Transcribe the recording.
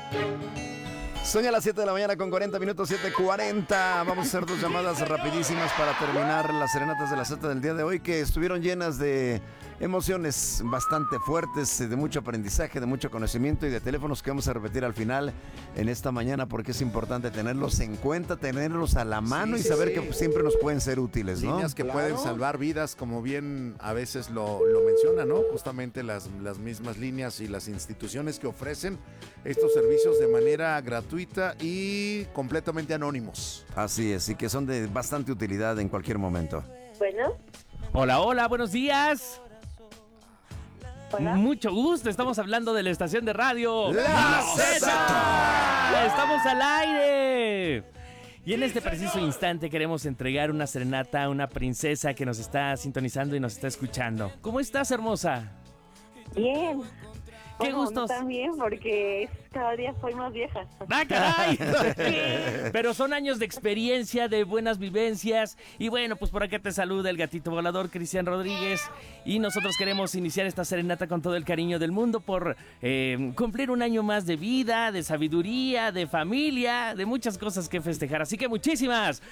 Son ya las 7 de la mañana con 40 minutos, 7:40. Vamos a hacer dos llamadas rapidísimas para terminar las serenatas de la Z del día de hoy, que estuvieron llenas de emociones bastante fuertes, de mucho aprendizaje, de mucho conocimiento y de teléfonos que vamos a repetir al final en esta mañana, porque es importante tenerlos en cuenta, tenerlos a la mano y saber que siempre nos pueden ser útiles, ¿no? Líneas que pueden salvar vidas, como bien a veces lo menciona, ¿no? Justamente las mismas líneas y las instituciones que ofrecen estos servicios de manera gratuita y completamente anónimos. Así es, y que son de bastante utilidad en cualquier momento. Bueno, Hola, hola, buenos días. hola. Mucho gusto, estamos hablando de la estación de radio ¡La Z. Estamos al aire. Y en este preciso instante queremos entregar una serenata a una princesa que nos está sintonizando y nos está escuchando. ¿Cómo estás, hermosa? Bien. Qué Bueno, gustos. no tan bien porque cada día soy más vieja. ¡Ah, caray! Pero son años de experiencia, de buenas vivencias. Y bueno, pues por acá te saluda el gatito volador, Cristian Rodríguez. Y nosotros queremos iniciar esta serenata con todo el cariño del mundo por cumplir un año más de vida, de sabiduría, de familia, de muchas cosas que festejar. Así que muchísimas